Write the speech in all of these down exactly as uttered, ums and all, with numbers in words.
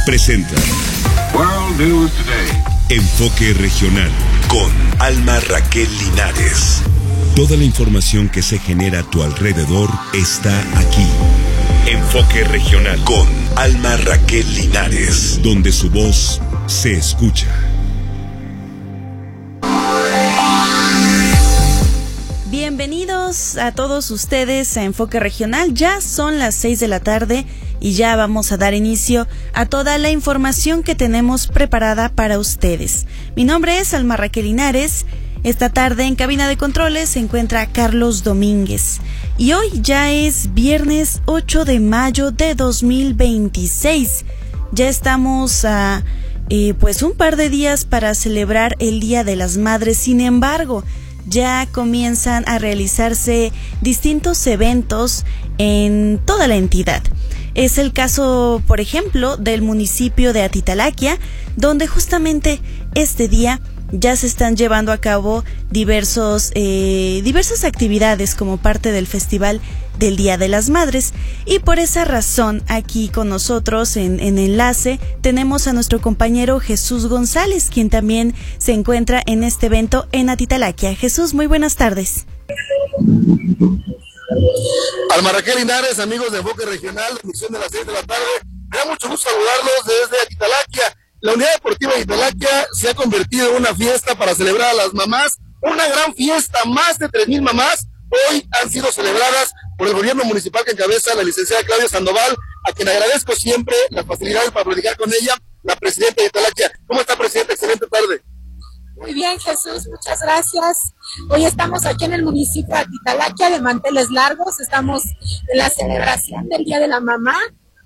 presenta World News Today. Enfoque Regional con Alma Raquel Linares. Toda la información que se genera a tu alrededor está aquí. Enfoque Regional con Alma Raquel Linares, donde su voz se escucha. Bienvenidos a todos ustedes a Enfoque Regional. Ya son las seis de la tarde y ya vamos a dar inicio a toda la información que tenemos preparada para ustedes. Mi nombre es Alma Raquel Linares. Esta tarde en cabina de controles se encuentra Carlos Domínguez. Y hoy ya es viernes ocho de mayo de dos mil veintiséis. Ya estamos a eh, pues un par de días para celebrar el Día de las Madres. Sin embargo, ya comienzan a realizarse distintos eventos en toda la entidad. Es el caso, por ejemplo, del municipio de Atitalaquia, donde justamente este día ya se están llevando a cabo diversos, eh, diversas actividades como parte del Festival del Día de las Madres. Y por esa razón, aquí con nosotros en, en enlace, tenemos a nuestro compañero Jesús González, quien también se encuentra en este evento en Atitalaquia. Jesús, muy buenas tardes. Alma Raquel Linares, amigos de Enfoque Regional, emisión de las seis de la tarde. Me da mucho gusto saludarlos desde Atitalaquia. La Unidad Deportiva de Atitalaquia se ha convertido en una fiesta para celebrar a las mamás, una gran fiesta, más de tres mil mamás hoy han sido celebradas por el gobierno municipal que encabeza la licenciada Claudia Sandoval, a quien agradezco siempre las facilidades para platicar con ella, la presidenta de Atitalaquia. ¿Cómo está, presidenta? Excelente tarde. Muy bien, Jesús, muchas gracias. Hoy estamos aquí en el municipio de Atitalaquia de Manteles Largos, estamos en la celebración del Día de la Mamá.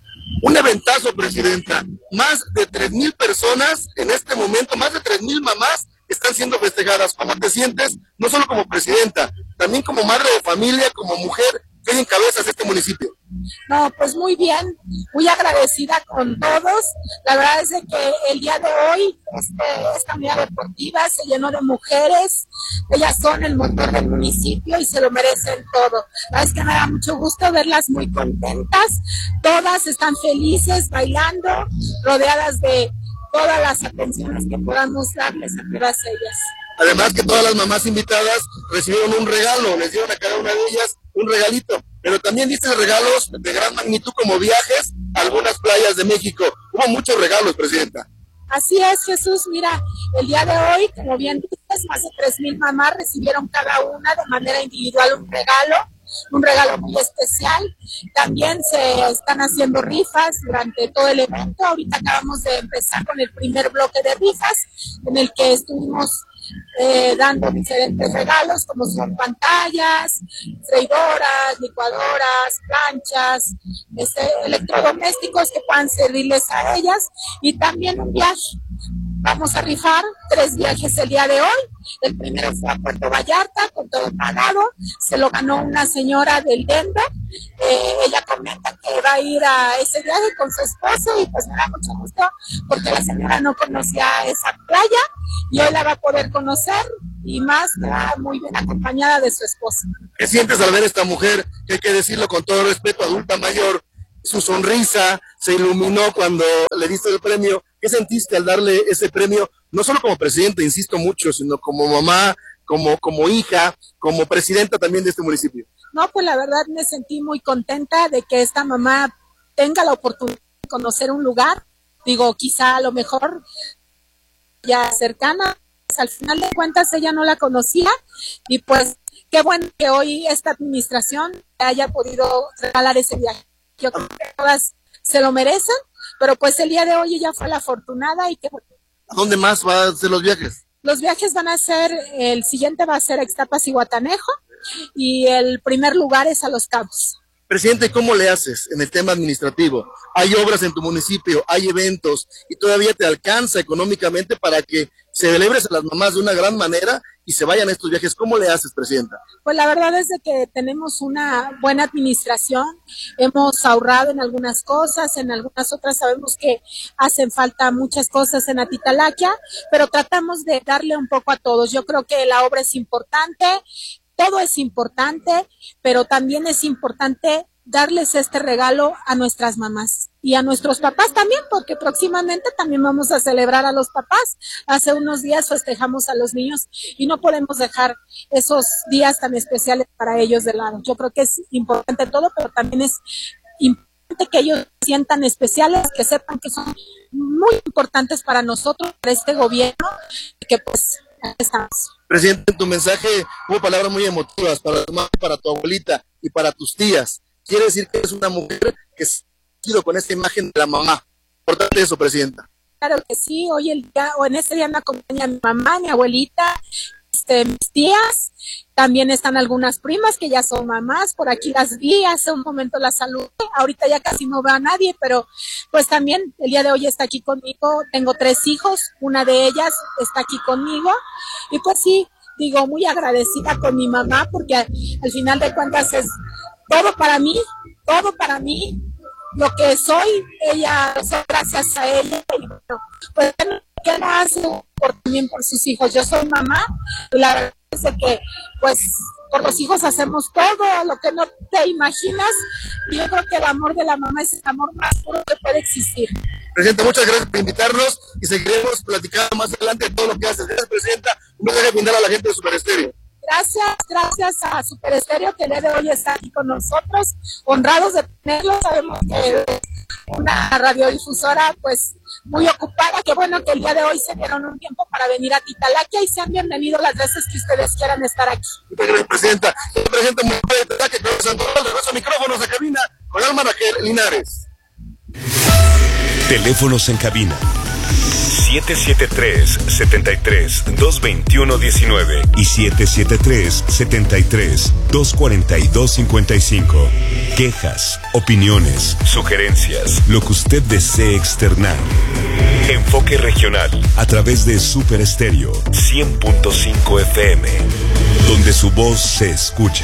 Un eventazo, presidenta. Más de tres mil personas en este momento, más de tres mil mamás están siendo festejadas. ¿Cómo te sientes? No solo como presidenta, también como madre de familia, como mujer que hoy encabezas este municipio. No, pues muy bien, muy agradecida con todos. La verdad es que el día de hoy este, esta unidad deportiva se llenó de mujeres. Ellas son el motor del municipio y se lo merecen todo. La verdad es que me da mucho gusto verlas muy contentas. Todas están felices, bailando, rodeadas de todas las atenciones que podamos darles a todas ellas. Además que todas las mamás invitadas recibieron un regalo, les dieron a cada una de ellas un regalito, pero también diste regalos de gran magnitud como viajes a algunas playas de México. Hubo muchos regalos, presidenta. Así es, Jesús. Mira, el día de hoy, como bien dices, más de tres mil mamás recibieron cada una de manera individual un regalo, un regalo muy especial. También se están haciendo rifas durante todo el evento. Ahorita acabamos de empezar con el primer bloque de rifas, en el que estuvimos Eh, dando diferentes regalos como son pantallas, freidoras, licuadoras, planchas, este, electrodomésticos que puedan servirles a ellas y también un viaje. Vamos a rifar tres viajes el día de hoy. El primero fue a Puerto Vallarta, con todo pagado. Se lo ganó una señora del Denver. Eh, ella comenta que va a ir a ese viaje con su esposo y pues me da mucho gusto porque la señora no conocía esa playa y hoy la va a poder conocer y más, va muy bien acompañada de su esposo. ¿Qué sientes al ver a esta mujer, que hay que decirlo con todo respeto, adulta mayor? Su sonrisa se iluminó cuando le diste el premio. ¿Qué sentiste al darle ese premio? No solo como presidenta, insisto mucho, sino como mamá, como, como hija, como presidenta también de este municipio. No, pues la verdad me sentí muy contenta de que esta mamá tenga la oportunidad de conocer un lugar. Digo, quizá a lo mejor ya cercana, pues al final de cuentas ella no la conocía y pues qué bueno que hoy esta administración haya podido regalar ese viaje. Yo creo que todas se lo merecen, pero pues el día de hoy ella fue la afortunada y que... ¿A dónde más van a ser los viajes? Los viajes van a ser, el siguiente va a ser a Ixtapas y Guatanejo y el primer lugar es a Los Cabos. Presidente, ¿cómo le haces en el tema administrativo? Hay obras en tu municipio, hay eventos y todavía te alcanza económicamente para que se celebres a las mamás de una gran manera y se vayan a estos viajes. ¿Cómo le haces, presidenta? Pues la verdad es de que tenemos una buena administración, hemos ahorrado en algunas cosas, en algunas otras sabemos que hacen falta muchas cosas en Atitalaquia, pero tratamos de darle un poco a todos. Yo creo que la obra es importante, todo es importante, pero también es importante darles este regalo a nuestras mamás y a nuestros papás también, porque próximamente también vamos a celebrar a los papás. Hace unos días festejamos a los niños y no podemos dejar esos días tan especiales para ellos de lado. Yo creo que es importante todo, pero también es importante que ellos se sientan especiales, que sepan que son muy importantes para nosotros, para este gobierno, que pues estamos. Presidente, en tu mensaje hubo palabras muy emotivas para tu mamá, para tu abuelita y para tus tías. Quiere decir que eres una mujer que se ha ido con esta imagen de la mamá. Importante eso, Presidenta. Claro que sí, hoy el día, o en este día me acompaña mi mamá, mi abuelita, este, mis tías, también están algunas primas que ya son mamás, por aquí las vi, hace un momento las saludé, ahorita ya casi no veo a nadie, pero pues también el día de hoy está aquí conmigo, tengo tres hijos, una de ellas está aquí conmigo, y pues sí, digo, muy agradecida con mi mamá, porque al, al final de cuentas es todo para mí, todo para mí, lo que soy, ella, soy gracias a ella, y bueno, pues ¿qué la hace por, también por sus hijos? Yo soy mamá, y la verdad es que, pues, por los hijos hacemos todo lo que no te imaginas, y yo creo que el amor de la mamá es el amor más puro que puede existir. Presidenta, muchas gracias por invitarnos, y seguiremos platicando más adelante de todo lo que haces. Gracias, Presidenta, un mensaje final a la gente de Super Estéreo. Gracias, gracias a Super Estéreo que el día de hoy está aquí con nosotros, honrados de tenerlo. Sabemos que es una radiodifusora pues muy ocupada, que bueno que el día de hoy se dieron un tiempo para venir a Titalaquia, y sean bienvenidos las veces que ustedes quieran estar aquí. Muchas gracias, Presidenta. Soy el presidente municipal de Titalaquia, Carlos Sandoval, de los micrófonos a cabina con Alma Raquel Linares. Teléfonos en cabina siete siete tres, siete tres, dos dos uno, uno nueve y siete siete tres, siete tres, dos cuatro dos, cinco cinco. Quejas, opiniones, sugerencias, lo que usted desee externar. Enfoque Regional a través de Super Estéreo cien punto cinco F M, donde su voz se escucha.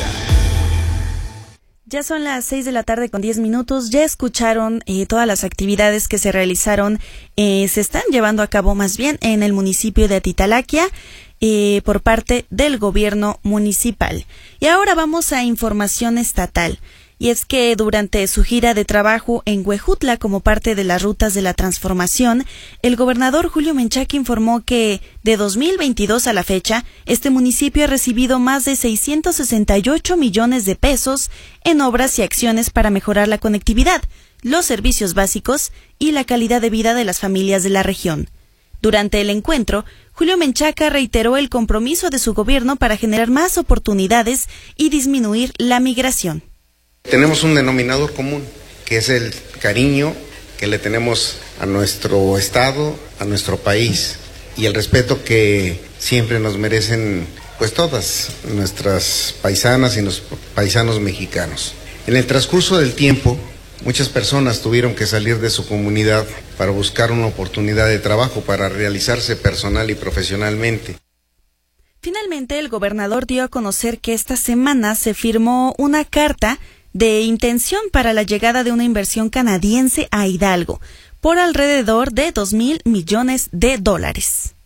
Ya son las seis de la tarde con diez minutos, ya escucharon eh, todas las actividades que se realizaron, eh, se están llevando a cabo más bien en el municipio de Titalaquia eh, por parte del gobierno municipal. Y ahora vamos a información estatal. Y es que durante su gira de trabajo en Huejutla como parte de las rutas de la transformación, el gobernador Julio Menchaca informó que de dos mil veintidós a la fecha, este municipio ha recibido más de seiscientos sesenta y ocho millones de pesos en obras y acciones para mejorar la conectividad, los servicios básicos y la calidad de vida de las familias de la región. Durante el encuentro, Julio Menchaca reiteró el compromiso de su gobierno para generar más oportunidades y disminuir la migración. Tenemos un denominador común, que es el cariño que le tenemos a nuestro estado, a nuestro país, y el respeto que siempre nos merecen pues todas nuestras paisanas y los paisanos mexicanos. En el transcurso del tiempo, muchas personas tuvieron que salir de su comunidad para buscar una oportunidad de trabajo, para realizarse personal y profesionalmente. Finalmente, el gobernador dio a conocer que esta semana se firmó una carta de intención para la llegada de una inversión canadiense a Hidalgo por alrededor de dos mil millones de dólares.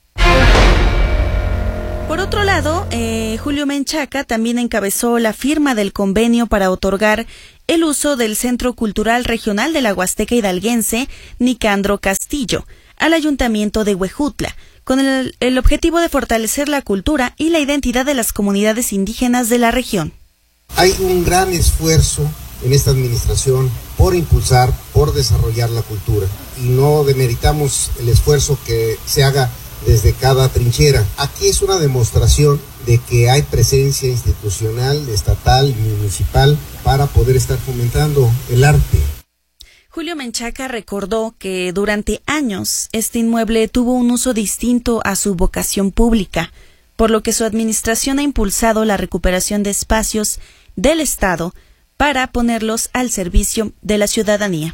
Por otro lado, eh, Julio Menchaca también encabezó la firma del convenio para otorgar el uso del Centro Cultural Regional de la Huasteca Hidalguense Nicandro Castillo al Ayuntamiento de Huejutla, con el, el objetivo de fortalecer la cultura y la identidad de las comunidades indígenas de la región. Hay un gran esfuerzo en esta administración por impulsar, por desarrollar la cultura, y no demeritamos el esfuerzo que se haga desde cada trinchera. Aquí es una demostración de que hay presencia institucional, estatal y municipal para poder estar fomentando el arte. Julio Menchaca recordó que durante años este inmueble tuvo un uso distinto a su vocación pública, por lo que su administración ha impulsado la recuperación de espacios del Estado para ponerlos al servicio de la ciudadanía.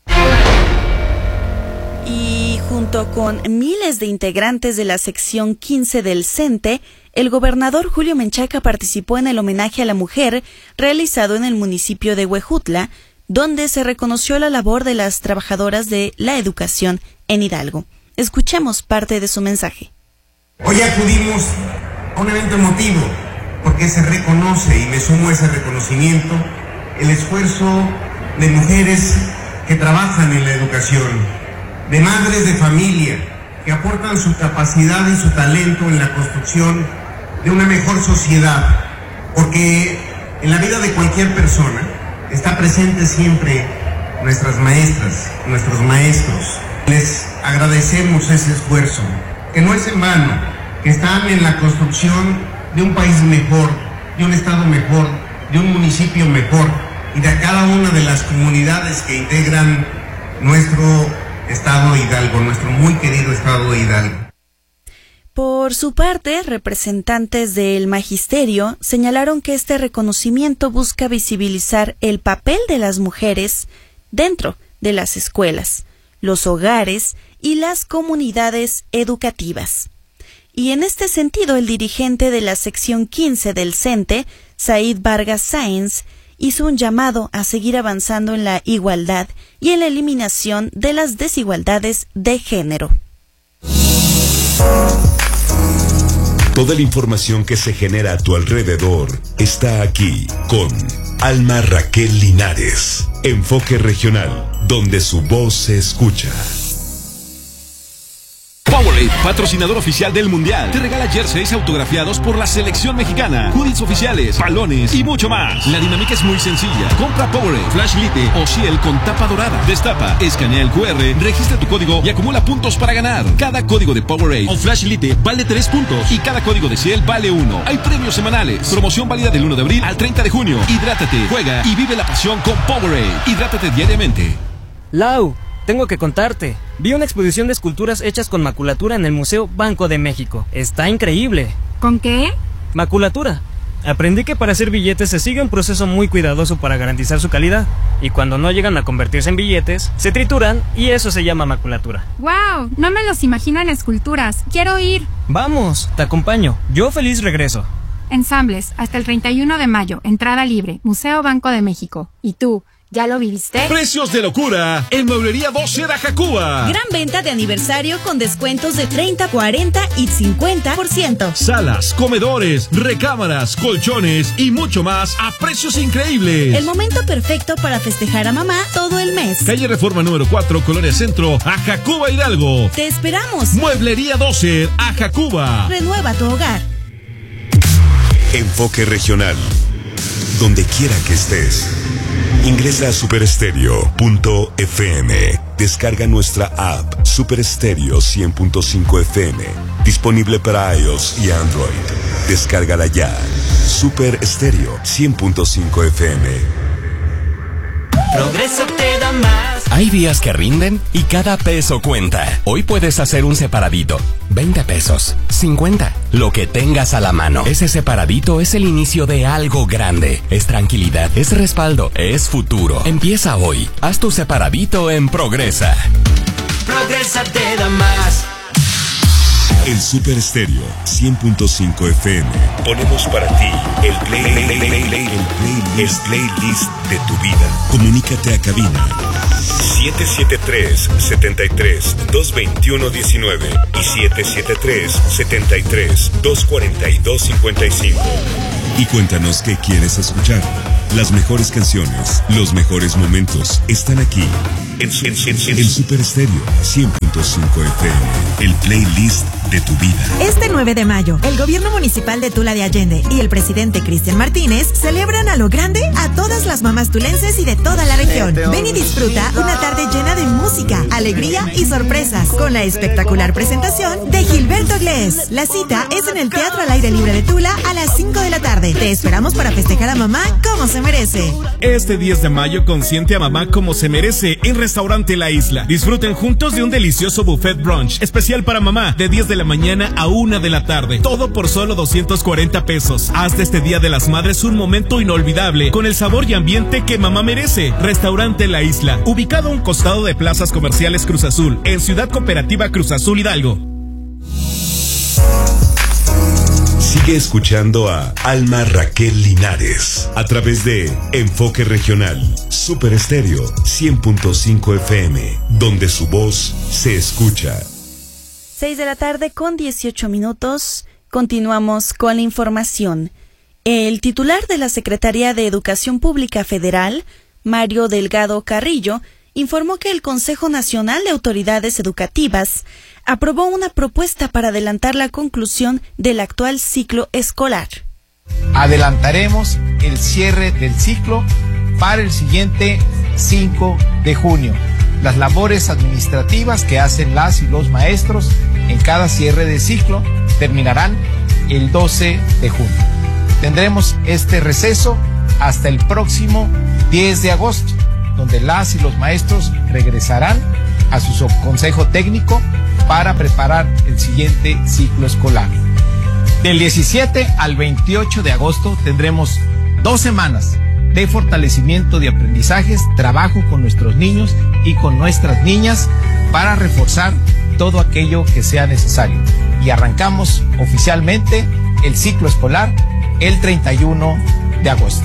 Y junto con miles de integrantes de la sección quince del CENTE, el gobernador Julio Menchaca participó en el homenaje a la mujer realizado en el municipio de Huejutla, donde se reconoció la labor de las trabajadoras de la educación en Hidalgo. Escuchemos parte de su mensaje. Hoy acudimos a un evento emotivo porque se reconoce, y me sumo a ese reconocimiento, el esfuerzo de mujeres que trabajan en la educación, de madres de familia que aportan su capacidad y su talento en la construcción de una mejor sociedad, porque en la vida de cualquier persona está presente siempre nuestras maestras, nuestros maestros. Les agradecemos ese esfuerzo, que no es en vano, que están en la construcción de un país mejor, de un estado mejor, de un municipio mejor y de cada una de las comunidades que integran nuestro estado de Hidalgo, nuestro muy querido estado de Hidalgo. Por su parte, representantes del magisterio señalaron que este reconocimiento busca visibilizar el papel de las mujeres dentro de las escuelas, los hogares y las comunidades educativas. Y en este sentido, el dirigente de la sección quince del CENTE, Said Vargas Sáenz, hizo un llamado a seguir avanzando en la igualdad y en la eliminación de las desigualdades de género. Toda la información que se genera a tu alrededor está aquí con Alma Raquel Linares. Enfoque regional, donde su voz se escucha. Powerade, patrocinador oficial del Mundial, te regala jerseys autografiados por la selección mexicana, hoodies oficiales, balones y mucho más. La dinámica es muy sencilla. Compra Powerade, Flash Lite o Ciel con tapa dorada. Destapa, escanea el cu erre, registra tu código y acumula puntos para ganar. Cada código de Powerade o Flash Lite vale tres puntos y cada código de Ciel vale uno. Hay premios semanales. Promoción válida del uno de abril al treinta de junio. Hidrátate, juega y vive la pasión con Powerade. Hidrátate diariamente. Lau, tengo que contarte. Vi una exposición de esculturas hechas con maculatura en el Museo Banco de México. Está increíble. ¿Con qué? Maculatura. Aprendí que para hacer billetes se sigue un proceso muy cuidadoso para garantizar su calidad. Y cuando no llegan a convertirse en billetes, se trituran y eso se llama maculatura. ¡Wow! No me los imagino en esculturas. Quiero ir. Vamos, te acompaño. Yo feliz regreso. Ensambles, hasta el treinta y uno de mayo. Entrada libre. Museo Banco de México. ¿Y tú? ¿Ya lo viviste? Precios de locura en Mueblería doce de Ajacuba. Gran venta de aniversario con descuentos de treinta, cuarenta y cincuenta por ciento. Salas, comedores, recámaras, colchones y mucho más a precios increíbles. El momento perfecto para festejar a mamá todo el mes. Calle Reforma número cuatro, Colonia Centro, Ajacuba, Hidalgo. Te esperamos. Mueblería doce, Ajacuba. Renueva tu hogar. Enfoque regional. Donde quiera que estés. Ingresa a super estéreo punto efe eme. Descarga nuestra app Super Estéreo cien punto cinco efe eme. Disponible para iOS y Android. Descárgala ya. Super Estéreo cien punto cinco efe eme. Progreso te da más. Hay días que rinden y cada peso cuenta. Hoy puedes hacer un separadito. veinte pesos, cincuenta, lo que tengas a la mano. Ese separadito es el inicio de algo grande. Es tranquilidad, es respaldo, es futuro. Empieza hoy. Haz tu separadito en Progresa. Progresa te da más. En Super Estéreo cien punto cinco efe eme ponemos para ti el, play, play, play, play, play, el, playlist, el playlist de tu vida. Comunícate a cabina siete siete tres, siete tres, dos dos uno, uno nueve y siete siete tres, siete tres, dos cuatro dos, cinco cinco. Y cuéntanos qué quieres escuchar. Las mejores canciones, los mejores momentos están aquí en, en, en, en Super Estéreo cien punto cinco efe eme, el playlist de tu vida. Este nueve de mayo, el gobierno municipal de Tula de Allende y el presidente Cristian Martínez celebran a lo grande a todas las mamás tulenses y de toda la región. Ven y disfruta una tarde llena de música, alegría y sorpresas con la espectacular presentación de Gilberto Glés. La cita es en el Teatro al Aire Libre de Tula a las cinco de la tarde. Te esperamos para festejar a mamá como se merece. Este diez de mayo consiente a mamá como se merece en Restaurante La Isla. Disfruten juntos de un delicioso buffet brunch especial para mamá de diez de la mañana a una de la tarde. Todo por solo doscientos cuarenta pesos. Haz de este Día de las Madres un momento inolvidable con el sabor y ambiente que mamá merece. Restaurante La Isla, ubicado a un costado de Plazas Comerciales Cruz Azul, en Ciudad Cooperativa Cruz Azul, Hidalgo. Sigue escuchando a Alma Raquel Linares a través de Enfoque Regional, Super Estéreo cien punto cinco efe eme, donde su voz se escucha. seis de la tarde con dieciocho minutos. Continuamos con la información. El titular de la Secretaría de Educación Pública Federal, Mario Delgado Carrillo, informó que el Consejo Nacional de Autoridades Educativas aprobó una propuesta para adelantar la conclusión del actual ciclo escolar. Adelantaremos el cierre del ciclo para el siguiente cinco de junio. Las labores administrativas que hacen las y los maestros en cada cierre de ciclo terminarán el doce de junio. Tendremos este receso hasta el próximo diez de agosto, donde las y los maestros regresarán a su consejo técnico para preparar el siguiente ciclo escolar. Del diecisiete al veintiocho de agosto tendremos dos semanas de fortalecimiento de aprendizajes, trabajo con nuestros niños y con nuestras niñas para reforzar todo aquello que sea necesario. Y arrancamos oficialmente el ciclo escolar el treinta y uno de agosto.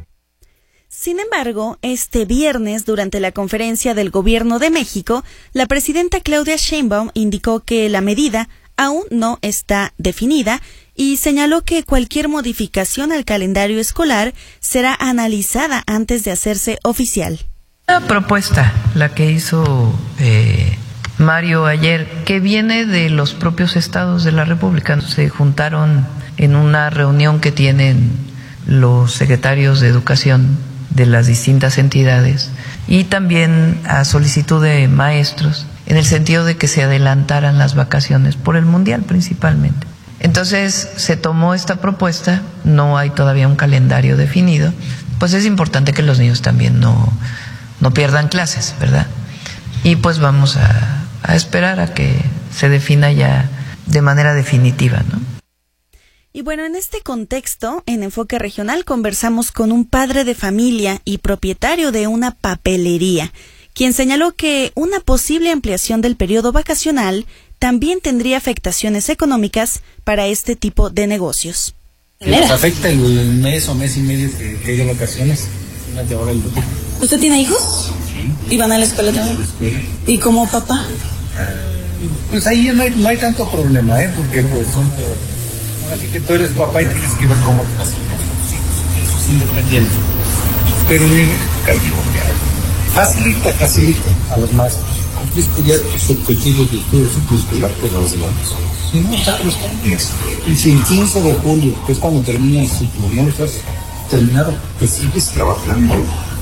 Sin embargo, este viernes, durante la conferencia del Gobierno de México, la presidenta Claudia Sheinbaum indicó que la medida aún no está definida y señaló que cualquier modificación al calendario escolar será analizada antes de hacerse oficial. La propuesta, la que hizo eh, Mario ayer, que viene de los propios estados de la República, se juntaron en una reunión que tienen los secretarios de Educación de las distintas entidades y también a solicitud de maestros, en el sentido de que se adelantaran las vacaciones por el Mundial principalmente. Entonces se tomó esta propuesta, no hay todavía un calendario definido, pues es importante que los niños también no, no pierdan clases, ¿verdad? Y pues vamos a, a esperar a que se defina ya de manera definitiva, ¿no? Y bueno, en este contexto, en Enfoque Regional, conversamos con un padre de familia y propietario de una papelería, quien señaló que una posible ampliación del periodo vacacional también tendría afectaciones económicas para este tipo de negocios. ¿Nos afecta el mes o mes y medio que, que hay de vacaciones? Ahora el... ¿Usted tiene hijos? Sí. ¿Y van a la escuela también? ¿Y como papá? Pues ahí no hay, no hay tanto problema, ¿eh? Porque pues son... Así que tú eres papá y tienes que ver cómo te vas. Eso es independiente. Pero bien, facilita, facilita a los maestros. Cumpliste ya tus objetivos de estudio escolar con los demás. Si no, ya los cumples. Y si el quince de julio, que es cuando termina el ciclo, no lo estás terminado, pues sigues trabajando.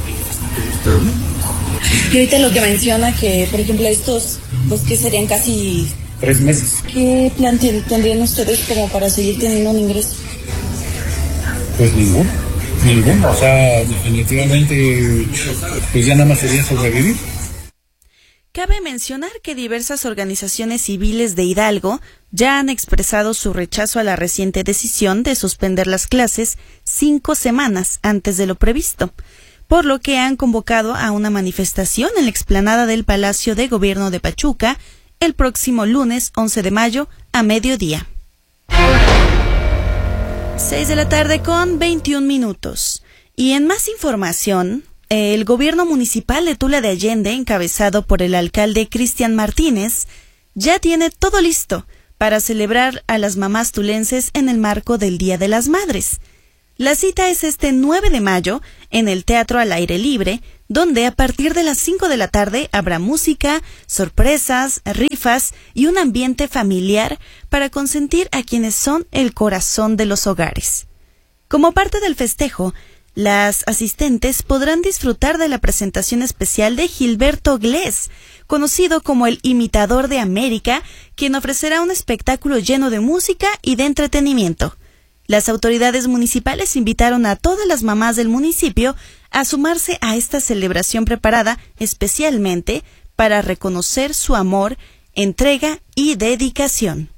Y ahorita lo que menciona que, por ejemplo, estos, pues que serían casi... Tres meses. ¿Qué plan tendrían ustedes como para seguir teniendo un ingreso? Pues ninguno, ninguno. O sea, definitivamente, pues ya nada más sería sobrevivir. Cabe mencionar que diversas organizaciones civiles de Hidalgo ya han expresado su rechazo a la reciente decisión de suspender las clases cinco semanas antes de lo previsto, por lo que han convocado a una manifestación en la explanada del Palacio de Gobierno de Pachuca el próximo lunes once de mayo a mediodía. seis de la tarde con veintiún minutos. Y en más información, el gobierno municipal de Tula de Allende, encabezado por el alcalde Cristian Martínez, ya tiene todo listo para celebrar a las mamás tulenses en el marco del Día de las Madres. La cita es este nueve de mayo en el Teatro al Aire Libre, donde a partir de las cinco de la tarde habrá música, sorpresas, rifas y un ambiente familiar para consentir a quienes son el corazón de los hogares. Como parte del festejo, las asistentes podrán disfrutar de la presentación especial de Gilberto Glés, conocido como el Imitador de América, quien ofrecerá un espectáculo lleno de música y de entretenimiento. Las autoridades municipales invitaron a todas las mamás del municipio a sumarse a esta celebración preparada especialmente para reconocer su amor, entrega y dedicación.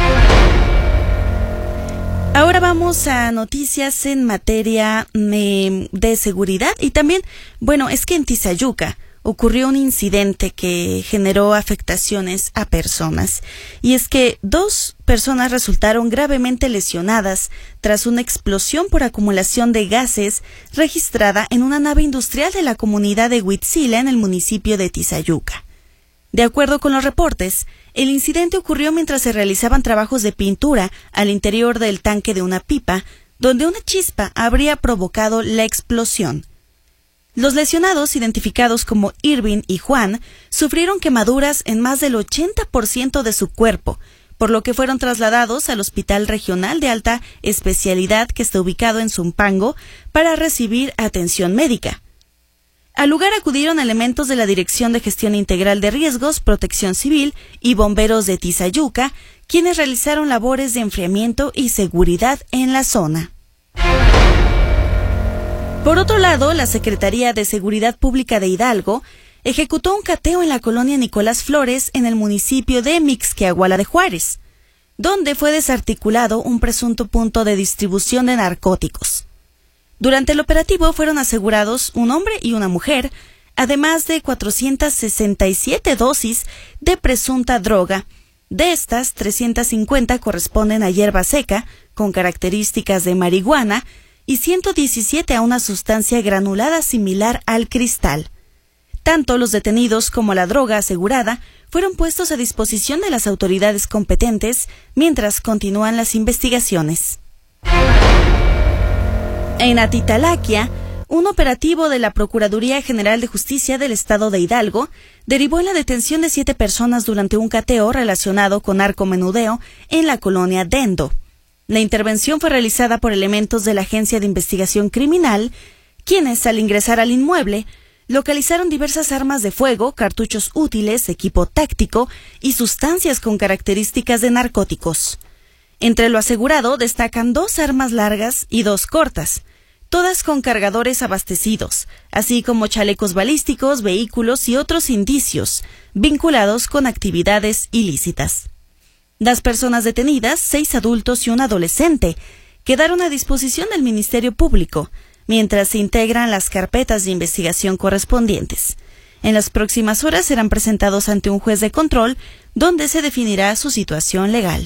Ahora vamos a noticias en materia de, de seguridad y también, bueno, es que en Tizayuca ocurrió un incidente que generó afectaciones a personas. Y es que dos personas resultaron gravemente lesionadas tras una explosión por acumulación de gases registrada en una nave industrial de la comunidad de Huitzila en el municipio de Tizayuca. De acuerdo con los reportes, el incidente ocurrió mientras se realizaban trabajos de pintura al interior del tanque de una pipa, donde una chispa habría provocado la explosión. Los lesionados, identificados como Irving y Juan, sufrieron quemaduras en más del ochenta por ciento de su cuerpo, por lo que fueron trasladados al Hospital Regional de Alta Especialidad que está ubicado en Zumpango para recibir atención médica. Al lugar acudieron elementos de la Dirección de Gestión Integral de Riesgos, Protección Civil y bomberos de Tizayuca, quienes realizaron labores de enfriamiento y seguridad en la zona. Por otro lado, la Secretaría de Seguridad Pública de Hidalgo ejecutó un cateo en la colonia Nicolás Flores en el municipio de Mixquiahuala de Juárez, donde fue desarticulado un presunto punto de distribución de narcóticos. Durante el operativo fueron asegurados un hombre y una mujer, además de cuatrocientas sesenta y siete dosis de presunta droga. De estas, trescientas cincuenta corresponden a hierba seca, con características de marihuana, y ciento diecisiete a una sustancia granulada similar al cristal. Tanto los detenidos como la droga asegurada fueron puestos a disposición de las autoridades competentes mientras continúan las investigaciones. En Atitalaquia, un operativo de la Procuraduría General de Justicia del Estado de Hidalgo derivó en la detención de siete personas durante un cateo relacionado con narcomenudeo en la colonia Dendo. La intervención fue realizada por elementos de la Agencia de Investigación Criminal, quienes, al ingresar al inmueble, localizaron diversas armas de fuego, cartuchos útiles, equipo táctico y sustancias con características de narcóticos. Entre lo asegurado destacan dos armas largas y dos cortas, todas con cargadores abastecidos, así como chalecos balísticos, vehículos y otros indicios vinculados con actividades ilícitas. Las personas detenidas, seis adultos y un adolescente, quedaron a disposición del Ministerio Público, mientras se integran las carpetas de investigación correspondientes. En las próximas horas serán presentados ante un juez de control, donde se definirá su situación legal.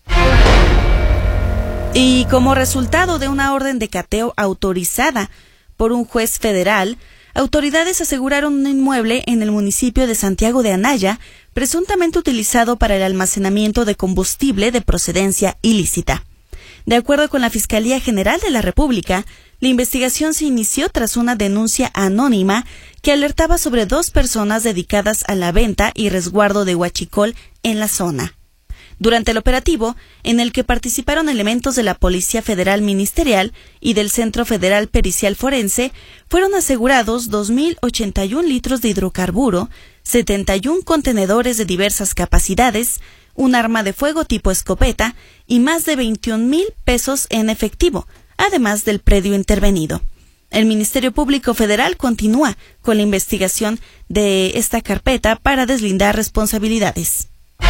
Y como resultado de una orden de cateo autorizada por un juez federal, autoridades aseguraron un inmueble en el municipio de Santiago de Anaya, presuntamente utilizado para el almacenamiento de combustible de procedencia ilícita. De acuerdo con la Fiscalía General de la República, la investigación se inició tras una denuncia anónima que alertaba sobre dos personas dedicadas a la venta y resguardo de huachicol en la zona. Durante el operativo, en el que participaron elementos de la Policía Federal Ministerial y del Centro Federal Pericial Forense, fueron asegurados dos mil ochenta y un litros de hidrocarburo, setenta y un contenedores de diversas capacidades, un arma de fuego tipo escopeta y más de veintiún mil pesos en efectivo, además del predio intervenido. El Ministerio Público Federal continúa con la investigación de esta carpeta para deslindar responsabilidades.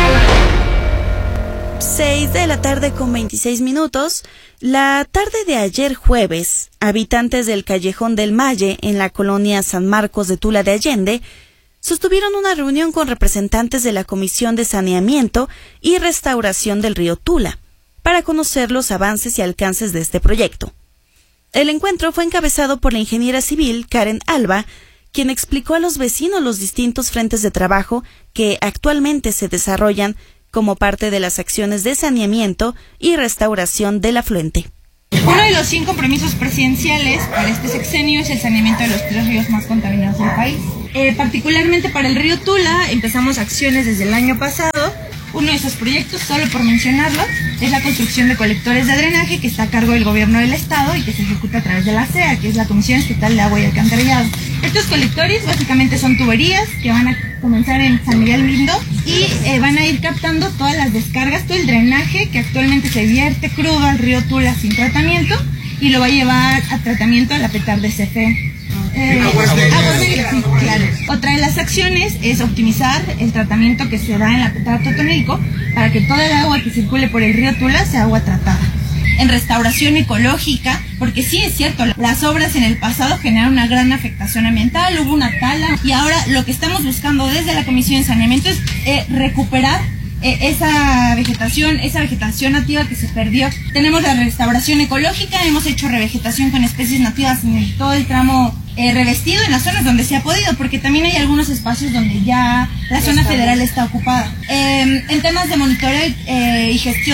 seis de la tarde con veintiséis minutos. La tarde de ayer jueves, habitantes del Callejón del Malle en la colonia San Marcos de Tula de Allende sostuvieron una reunión con representantes de la Comisión de Saneamiento y Restauración del río Tula para conocer los avances y alcances de este proyecto. El encuentro fue encabezado por la ingeniera civil Karen Alba, quien explicó a los vecinos los distintos frentes de trabajo que actualmente se desarrollan como parte de las acciones de saneamiento y restauración del afluente. Uno de los cinco compromisos presidenciales para este sexenio es el saneamiento de los tres ríos más contaminados del país. Eh, particularmente para el río Tula empezamos acciones desde el año pasado. Uno de esos proyectos, solo por mencionarlo, es la construcción de colectores de drenaje que está a cargo del gobierno del estado y que se ejecuta a través de la C E A, que es la Comisión Estatal de Agua y Alcantarillado. Estos colectores básicamente son tuberías que van a comenzar en San Miguel Lindo y eh, van a ir captando todas las descargas, todo el drenaje que actualmente se vierte crudo al río Tula sin tratamiento y lo va a llevar a tratamiento a la Petar de C F E. Eh, aguas negras, sí, claro. Otra de las acciones es optimizar el tratamiento que se da en la Petar Totonilco para que toda el agua que circule por el río Tula sea agua tratada. En restauración ecológica, porque sí es cierto, las obras en el pasado generaron una gran afectación ambiental, hubo una tala y ahora lo que estamos buscando desde la Comisión de Saneamiento es eh, recuperar eh, esa vegetación, esa vegetación nativa que se perdió. Tenemos la restauración ecológica, hemos hecho revegetación con especies nativas en todo el tramo eh, revestido en las zonas donde se ha podido, porque también hay algunos espacios donde ya la zona federal está ocupada. Eh, en temas de monitoreo eh, y gestión,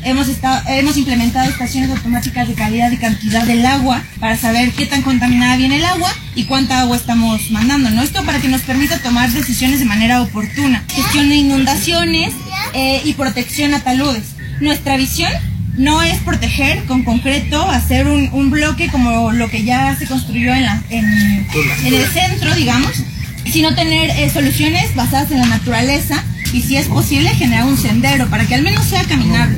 Hemos, estado, hemos implementado estaciones automáticas de calidad y cantidad del agua para saber qué tan contaminada viene el agua y cuánta agua estamos mandando, ¿no? Esto para que nos permita tomar decisiones de manera oportuna. Gestión de inundaciones eh, y protección a taludes. Nuestra visión no es proteger con concreto, hacer un, un bloque como lo que ya se construyó en, la, en, en el centro, digamos, sino tener eh, soluciones basadas en la naturaleza y, si es posible, generar un sendero para que al menos sea caminable.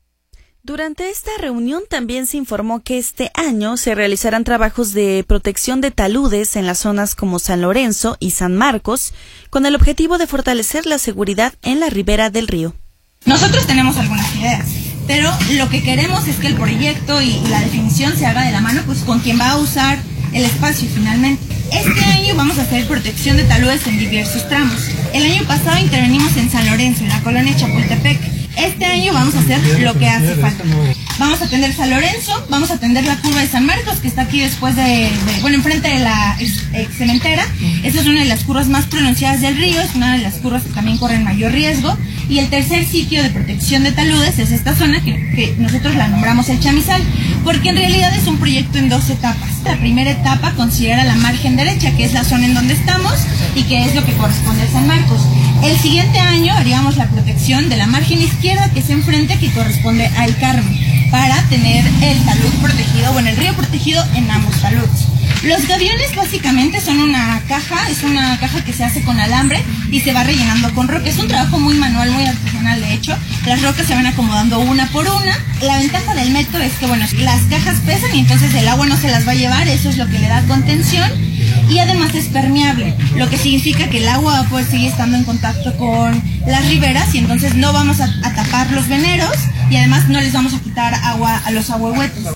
Durante esta reunión también se informó que este año se realizarán trabajos de protección de taludes en las zonas como San Lorenzo y San Marcos, con el objetivo de fortalecer la seguridad en la ribera del río. Nosotros tenemos algunas ideas, pero lo que queremos es que el proyecto y la definición se haga de la mano pues con quien va a usar el espacio finalmente. Este año vamos a hacer protección de taludes en diversos tramos. El año pasado intervenimos en San Lorenzo, en la colonia Chapultepec. Este año vamos a hacer lo que hace falta. Vamos a atender San Lorenzo, vamos a atender la curva de San Marcos, que está aquí después de, de bueno, enfrente de la ex, ex cementera. Esta es una de las curvas más pronunciadas del río, es una de las curvas que también corren mayor riesgo. Y el tercer sitio de protección de taludes es esta zona que, que nosotros la nombramos el Chamizal, porque en realidad es un proyecto en dos etapas. La primera etapa considera la margen derecha, que es la zona en donde estamos y que es lo que corresponde a San Marcos. El siguiente año haríamos la protección de la margen izquierda, que es enfrente, que corresponde al Carmen, para tener el talud protegido, bueno, el río protegido en ambos taludes. Los gaviones básicamente son una caja, es una caja que se hace con alambre y se va rellenando con roca. Es un trabajo muy manual, muy artesanal de hecho. Las rocas se van acomodando una por una. La ventaja del método es que, bueno, las cajas pesan y entonces el agua no se las va a llevar, eso es lo que le da contención. Y además es permeable, lo que significa que el agua va a poder seguir estando en contacto con las riberas y entonces no vamos a, a tapar los veneros y además no les vamos a quitar agua a los ahuehuetes.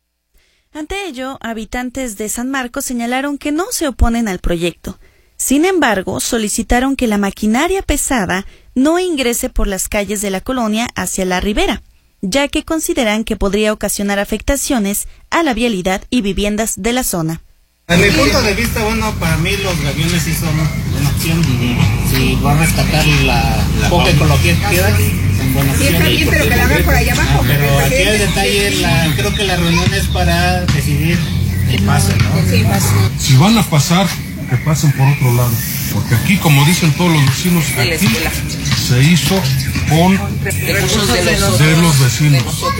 Ante ello, habitantes de San Marcos señalaron que no se oponen al proyecto. Sin embargo, solicitaron que la maquinaria pesada no ingrese por las calles de la colonia hacia la ribera, ya que consideran que podría ocasionar afectaciones a la vialidad y viviendas de la zona. En mi punto de vista, bueno, para mí los gaviones sí son una opción. Si va a rescatar la, la poca ecología que queda, son buena opción. Sí, está bien, pero que la hagan por allá abajo. Pero aquí el detalle, la, creo que la reunión es para decidir que pase, ¿no? Sí, pase. Si van a pasar, que pasen por otro lado. Porque aquí, como dicen todos los vecinos, aquí se hizo con recursos de los, de los vecinos.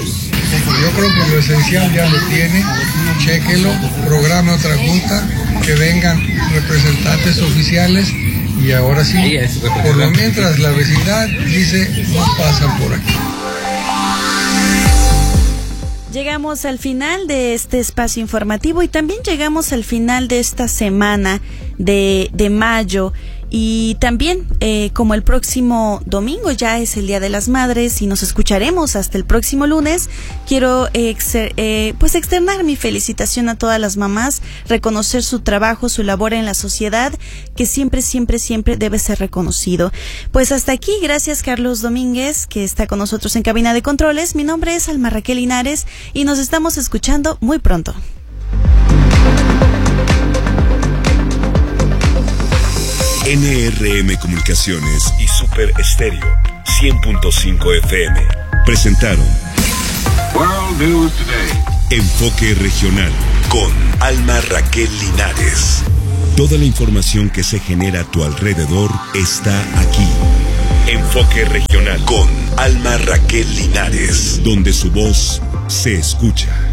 Yo creo que lo esencial ya lo tiene, chéquelo, programe otra junta, que vengan representantes oficiales y ahora sí, por lo mientras la vecindad dice no pasan por aquí. Llegamos al final de este espacio informativo y también llegamos al final de esta semana de, de mayo. Y también, eh, como el próximo domingo ya es el Día de las Madres y nos escucharemos hasta el próximo lunes, quiero ex eh, pues externar mi felicitación a todas las mamás, reconocer su trabajo, su labor en la sociedad, que siempre, siempre, siempre debe ser reconocido. Pues hasta aquí, gracias Carlos Domínguez, que está con nosotros en cabina de controles. Mi nombre es Alma Raquel Linares y nos estamos escuchando muy pronto. N R M Comunicaciones y Super Estéreo cien punto cinco F M presentaron World News Today. Enfoque Regional con Alma Raquel Linares. Toda la información que se genera a tu alrededor está aquí. Enfoque Regional con Alma Raquel Linares, donde su voz se escucha.